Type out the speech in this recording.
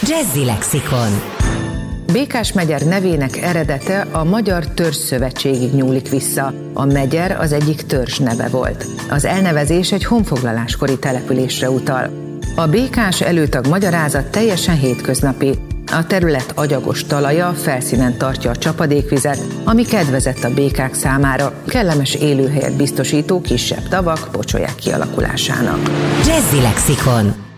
Jazzy Lexikon. Békás-Megyer nevének eredete a Magyar Törzsszövetségig nyúlik vissza. A megyer az egyik törzs neve volt. Az elnevezés egy honfoglaláskori településre utal. A békás előtag magyarázat teljesen hétköznapi. A terület agyagos talaja felszínen tartja a csapadékvizet, ami kedvezett a békák számára, kellemes élőhelyet biztosító kisebb tavak, pocsolyák kialakulásának. Jazzy Lexikon.